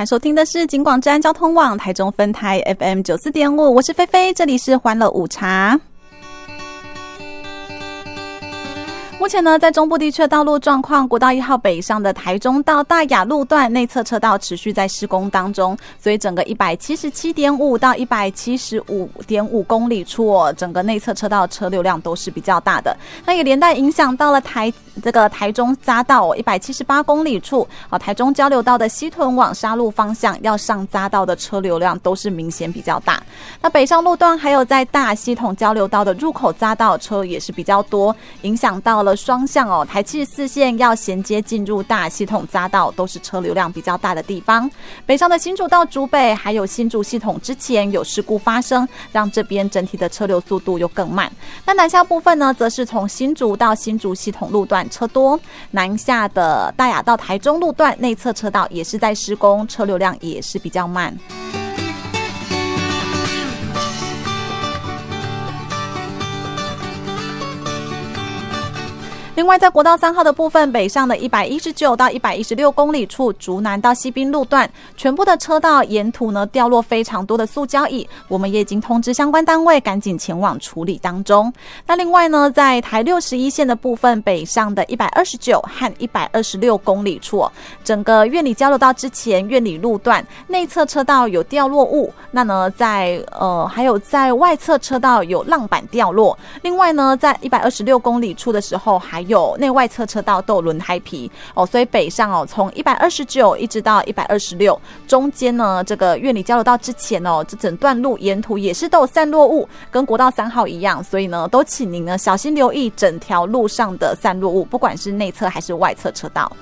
在收听的是警广治安交通网台中分台 FM94.5， 我是菲菲，这里是欢乐午茶。目前呢，在中部地区的道路状况，国道1号北上的台中到大雅路段内侧车道持续在施工当中，所以整个 177.5 到 175.5 公里处整个内侧车道车流量都是比较大的。那也连带影响到了台中匝道178公里处台中交流道的西屯往沙鹿方向要上匝道的车流量都是明显比较大。那北上路段还有在大系统交流道的入口匝道车也是比较多，影响到了双向台74线要衔接进入大系统匝道都是车流量比较大的地方。北上的新竹到竹北还有新竹系统之前有事故发生，让这边整体的车流速度又更慢。那南下部分呢，则是从新竹到新竹系统路段车多，南下的大雅到台中路段内侧车道也是在施工，车流量也是比较慢。另外在国道3号的部分，北上的119到116公里处竹南到西滨路段，全部的车道沿途呢掉落非常多的塑胶椅，我们也已经通知相关单位赶紧前往处理当中。那另外呢，在台61线的部分，北上的129和126公里处整个苑里交流道之前苑里路段内侧车道有掉落物，那呢还有在外侧车道有浪板掉落。另外呢，在126公里处的时候，还有内外侧车道都有轮胎皮所以北上从129一直到126中间呢，这个苑里交流道之前这整段路沿途也是都有散落物，跟国道3号一样，所以呢都请您呢小心留意整条路上的散落物，不管是内侧还是外侧车道。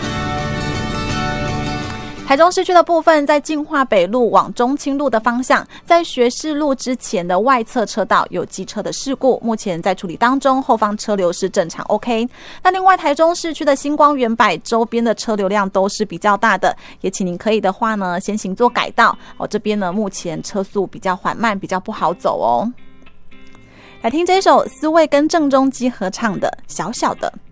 台中市区的部分，在进化北路往中清路的方向，在学士路之前的外侧车道有机车的事故，目前在处理当中，后方车流是正常 OK。 那另外台中市区的星光园百周边的车流量都是比较大的，也请您可以的话呢先行做改道这边呢目前车速比较缓慢，比较不好走来听这首思卫跟郑中基合唱的小小的。